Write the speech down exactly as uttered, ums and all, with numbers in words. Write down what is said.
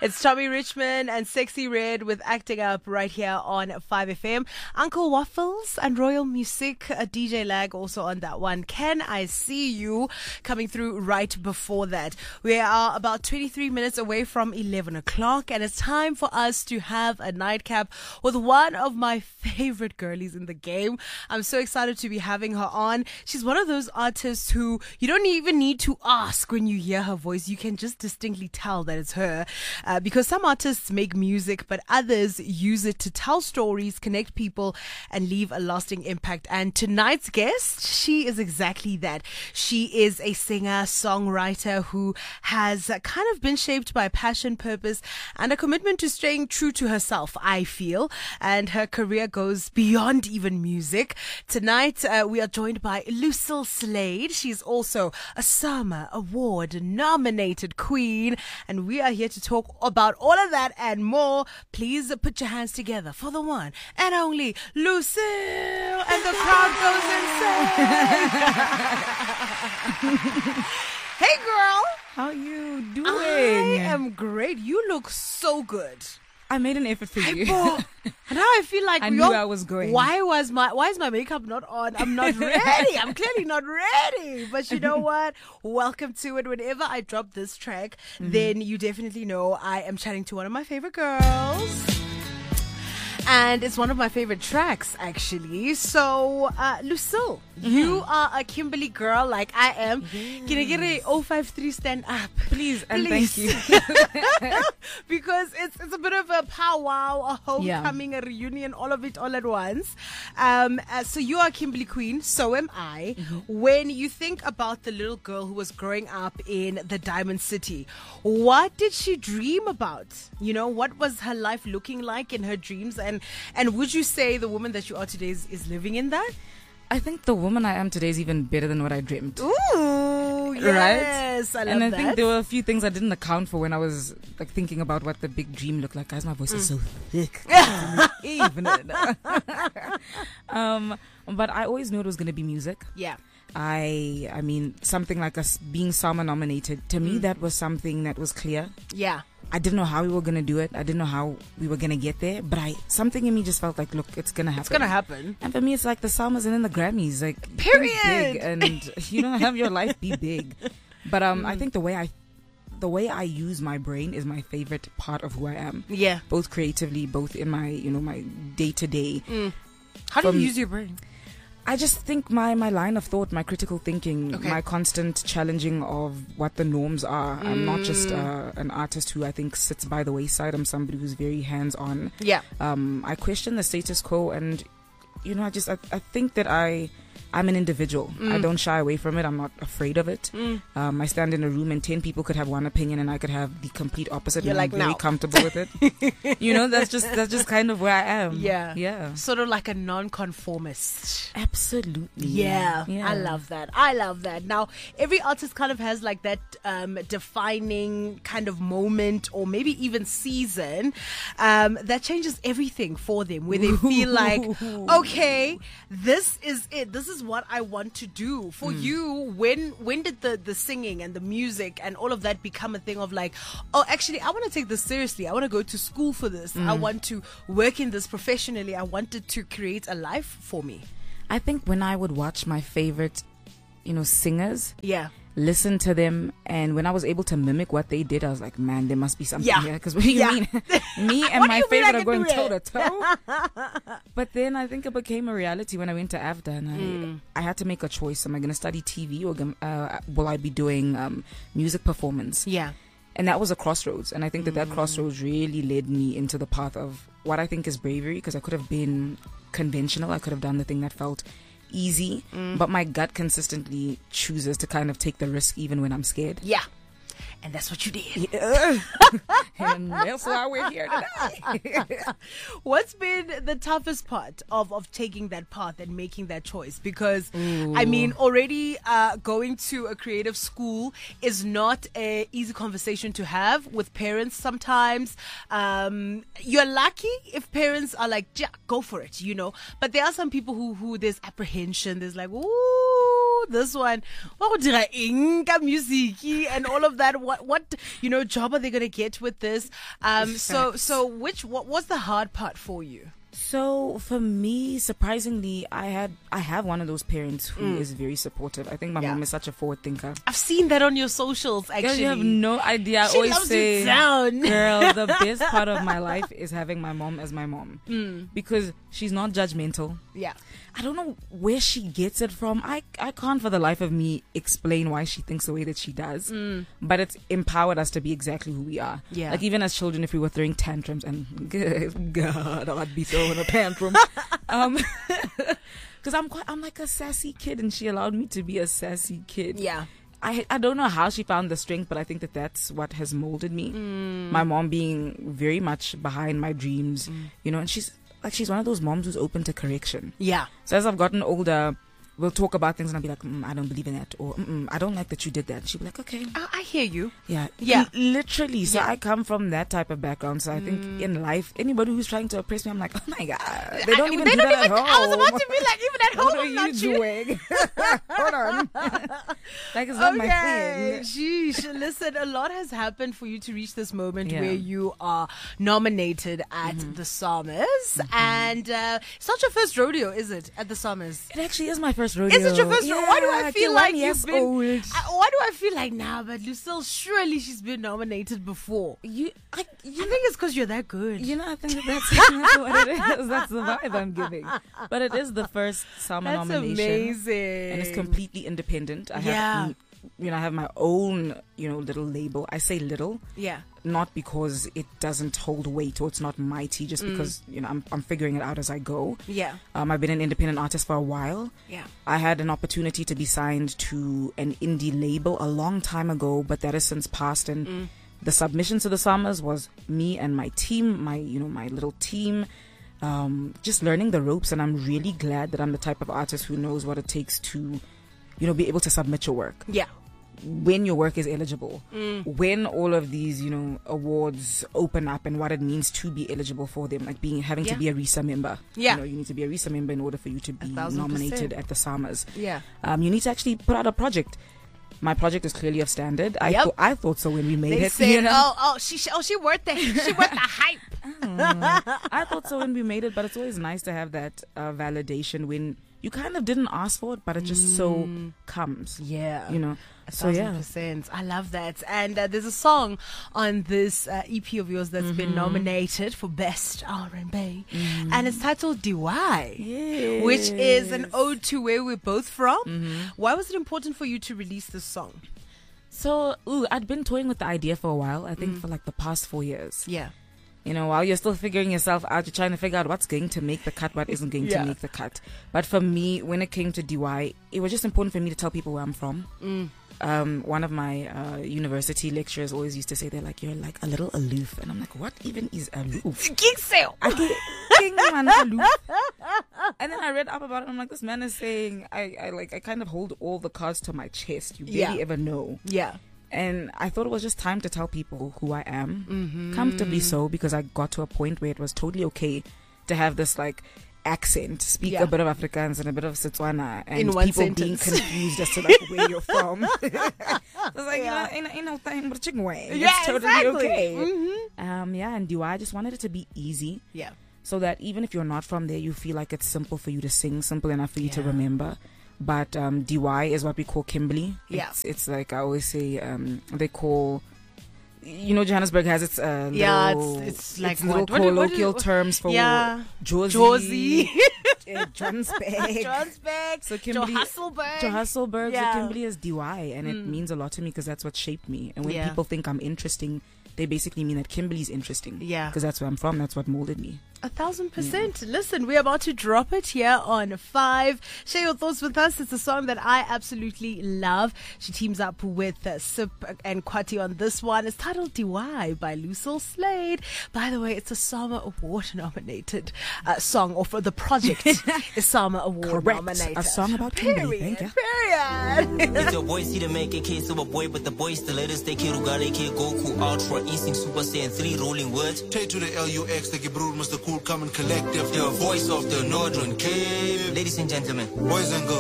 It's Tommy Richmond and Sexy Red with Acting Up right here on five F M. Uncle Waffles and Royal Music, a D J Lag also on that one. Can I See You coming through right before that. We are about twenty-three minutes away from eleven o'clock, and it's time for us to have a nightcap with one of my favorite girlies in the game. I'm so excited to be having her on. She's one of those artists who you don't even need to ask when you hear her voice. You can just distinctly tell that it's her. Uh, because some artists make music, but others use it to tell stories, connect people, and leave a lasting impact. And tonight's guest, she is exactly that. She is a singer, songwriter who has kind of been shaped by passion, purpose, and a commitment to staying true to herself, I feel. And her career goes beyond even music. Tonight, uh, we are joined by Lucille Slade. She's also a SAMA Award nominated queen, and we are here to talk about all of that and more. Please put your hands together for the one and only Lucille, and the crowd goes insane. Hey girl, how you doing? I am great. You look so good. I made an effort for you. Now I feel like I yo, knew I was going. Why was my why is my makeup not on? I'm not ready. I'm clearly not ready. But you know what? Welcome to it. Whenever I drop this track, mm-hmm. then you definitely know I am chatting to one of my favorite girls. And it's one of my favorite tracks, actually. So, uh, Lucille, mm-hmm. you are a Kimberley girl like I am. Yes. Can I get a oh five three stand up? Please, and Please. thank you. Because it's it's a bit of a powwow, a homecoming, yeah. a reunion, all of it all at once. Um, uh, so you are Kimberley Queen, so am I. Mm-hmm. When you think about the little girl who was growing up in the Diamond City, what did she dream about? You know, what was her life looking like in her dreams? And And would you say the woman that you are today is, is living in that? I think the woman I am today is even better than what I dreamed. Ooh, yes. Right? I love and I that. think there were a few things I didn't account for when I was like thinking about what the big dream looked like. Guys, my voice mm. is so thick. Evening. um, but I always knew it was going to be music. Yeah. I I mean, something like us being SAMA nominated, to me, mm. that was something that was clear. Yeah. I didn't know how we were going to do it. I didn't know how we were going to get there. But I something in me just felt like, look, it's going to happen. It's going to happen. And for me, it's like the SAMAs and then the Grammys. Like, period. Big and, you know, have your life be big. But um, mm. I think the way I the way I use my brain is my favorite part of who I am. Yeah. Both creatively, both in my, you know, my day-to-day. Mm. How do you use your brain? I just think my, my line of thought, my critical thinking, okay. my constant challenging of what the norms are. Mm. I'm not just uh, an artist who I think sits by the wayside. I'm somebody who's very hands-on. Yeah. Um, I question the status quo, and, you know, I just, I, I think that I... I'm an individual. Mm. I don't shy away from it. I'm not afraid of it. Mm. Um, I stand in a room and ten people could have one opinion and I could have the complete opposite. You're and like, I'm very no. comfortable with it. You know, that's just that's just kind of where I am. Yeah. Yeah. Sort of like a non-conformist. Absolutely. Yeah. yeah. I love that. I love that. Now, every artist kind of has like that um, defining kind of moment or maybe even season um, that changes everything for them, where they feel like, okay, this is it. This is what I want to do. For mm. you, when when did the the singing and the music and all of that become a thing of like, oh, actually I want to take this seriously, I want to go to school for this, mm. I want to work in this professionally, I wanted to create a life for me? I think when I would watch my favorite, you know, singers, yeah, listen to them, and when I was able to mimic what they did, I was like, man, there must be something yeah. here. Because what do you yeah. mean? Me and my favorite are going toe to toe. toe. But then I think it became a reality when I went to AVDA, and I, mm. I had to make a choice. Am I going to study T V, or uh, will I be doing um, music performance? Yeah. And that was a crossroads. And I think that mm. that crossroads really led me into the path of what I think is bravery, because I could have been conventional. I could have done the thing that felt easy, mm. but my gut consistently chooses to kind of take the risk even when I'm scared. Yeah. And that's what you did. Yeah. And that's why we're here today. What's been the toughest part of, of taking that path and making that choice? Because, Ooh. I mean, already uh, going to a creative school is not an easy conversation to have with parents sometimes. Um, you're lucky if parents are like, yeah, go for it, you know. But there are some people who, who there's apprehension. There's like, ooh, Ooh, this one. What did I inga music and all of that? What what you know job are they gonna get with this? Um. So so which what was the hard part for you? So for me, surprisingly, I had I have one of those parents who mm. is very supportive. I think my yeah. mom is such a forward thinker. I've seen that on your socials. Actually, you have no idea. I she always loves say, it down. "Girl, the best part of my life is having my mom as my mom mm. because she's not judgmental." Yeah, I don't know where she gets it from. I I can't for the life of me explain why she thinks the way that she does. Mm. But it's empowered us to be exactly who we are. Yeah, like even as children, if we were throwing tantrums, and God, I'd be throwing a tantrum. um, because I'm quite, I'm like a sassy kid, and she allowed me to be a sassy kid. Yeah. I I don't know how she found the strength, but I think that that's what has molded me. Mm. My mom being very much behind my dreams, mm. you know, and she's like she's one of those moms who's open to correction. Yeah. So as I've gotten older, we'll talk about things and I'll be like, mm, I don't believe in that, or mm, I don't like that you did that. She'll be like, okay. I, I hear you. Yeah. Yeah. L- literally. So yeah. I come from that type of background. So I think mm. in life, anybody who's trying to oppress me, I'm like, oh my God. They don't I, even they do don't that even, at home. I was about to be like, even at home, what are I'm you not doing? Hold on. Like, it's not okay. my thing. Sheesh. Listen, a lot has happened for you to reach this moment yeah. where you are nominated at mm-hmm. the Summers. Mm-hmm. And uh, it's not your first rodeo, is it, at the Summers? It actually is my first rodeo. Is it your first yeah, rodeo? Why do I feel like you've been... Old. Uh, why do I feel like, nah, but Lucille, surely she's been nominated before. You, I, you I think it's because you're that good. You know, I think that that's, that's what it is. That's the vibe I'm giving. But it is the first summer that's nomination. Amazing. And it's completely independent. I yeah. have, you know, I have my own, you know, little label. I say little. Yeah. Not because it doesn't hold weight or it's not mighty, just mm. because, you know, I'm, I'm figuring it out as I go. Yeah. Um, I've been an independent artist for a while. Yeah. I had an opportunity to be signed to an indie label a long time ago, but that has since passed. And mm. the submission to the Summers was me and my team, my, you know, my little team, um, just learning the ropes. And I'm really glad that I'm the type of artist who knows what it takes to, you know, be able to submit your work. Yeah. When your work is eligible, mm. when all of these, you know, awards open up and what it means to be eligible for them, like being having yeah. to be a RISA member. Yeah. You know, you need to be a RISA member in order for you to be nominated percent. at the Summers. Yeah. Um, you need to actually put out a project. My project is clearly of standard. I yep. thought I thought so when we made they it. Said, you know? Oh, oh, she, oh, she worth the, she worth the hype. oh, I thought so when we made it, but it's always nice to have that uh, validation when you kind of didn't ask for it, but it just mm. so comes. Yeah. You know. A so yeah. percent. I love that. And uh, there's a song on this uh, E P of yours that's mm-hmm. been nominated for Best R and B. Mm. And it's titled D Y. Yes. Which is an ode to where we're both from. Mm-hmm. Why was it important for you to release this song? So, ooh, I'd been toying with the idea for a while. I think mm. for like the past four years. Yeah. You know, while you're still figuring yourself out, you're trying to figure out what's going to make the cut, what isn't going yeah. to make the cut. But for me, when it came to D Y, it was just important for me to tell people where I'm from. Mm. Um, one of my uh, university lecturers always used to say, they're like, you're like a little aloof. And I'm like, what even is aloof? King man aloof. And then I read up about it. And I'm like, this man is saying, I, I like, I kind of hold all the cards to my chest. You barely yeah. ever know. Yeah. And I thought it was just time to tell people who I am, mm-hmm. comfortably so, because I got to a point where it was totally okay to have this like accent, speak yeah. a bit of Afrikaans and a bit of Setswana, and in one people sentence. being confused as to like where you're from. It's like, yeah. you know, ain't no thing but a chicken way. Yeah, it's totally exactly. okay. Mm-hmm. Um, yeah, and D Y, I just wanted it to be easy. Yeah. So that even if you're not from there, you feel like it's simple for you to sing, simple enough for you yeah. to remember. But um, D Y is what we call Kimberley. Yeah. It's, it's like I always say, um, they call, you know, Johannesburg has its uh, yeah, little, it's, it's like its what, little what, colloquial what, what, terms for yeah. Josie, Josie. uh, Johannesburg. Johannesburg. So Kimberley, Johannesburg. Johannesburg. Yeah. So Kimberley is D Y, and mm. it means a lot to me because that's what shaped me. And when yeah. people think I'm interesting, they basically mean that Kimberley's interesting. Yeah. Because that's where I'm from. That's what molded me. A thousand percent. Yeah. Listen, we're about to drop it here on Five. Share your thoughts with us. It's a song that I absolutely love. She teams up with uh, Sip and Kwati on this one. It's titled D Y by Lucille Slade. By the way, it's a Sama Award nominated uh, song, or for the project is Sama Award Correct. nominated. A song about Kimberley. Period. Period. It's your boy, see the make a case of a boy, but the boys the latest. They kid Uganda, kid Goku, Ultra, Instinct, Super Saiyan three, rolling words. Take to the L U X, the Gibrul, Mister Cool, Common Collective. The voice of the Northern Cape. Ladies and gentlemen, boys and girls.